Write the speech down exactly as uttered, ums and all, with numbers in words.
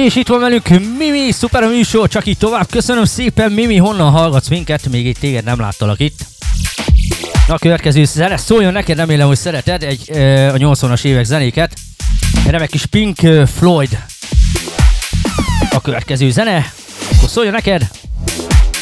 És itt van velünk Mimi, szuper a műsor, csak így tovább. Köszönöm szépen, Mimi, honnan hallgatsz minket? Még itt téged nem láttalak itt. A következő zene szóljon neked, remélem, hogy szereted egy, e, a nyolcvanas évek zenéket. Egy remek kis Pink Floyd. A következő zene, akkor szóljon neked.